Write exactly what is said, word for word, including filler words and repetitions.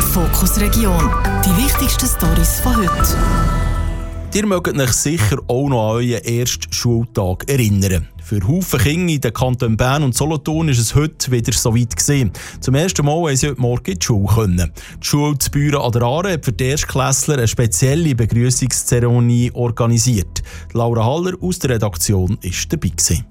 Fokus Region. Die wichtigsten Storys von heute. Ihr mögt euch sicher auch noch an euren ersten Schultag erinnern. Für Haufen Kinder in den Kantonen Bern und Solothurn ist es heute wieder so weit gewesen. Zum ersten Mal haben sie heute Morgen in die Schule können. Die Schule zu Büren an der Aare hat für die Erstklässler eine spezielle Begrüßungszeremonie organisiert. Laura Haller aus der Redaktion war dabei gewesen.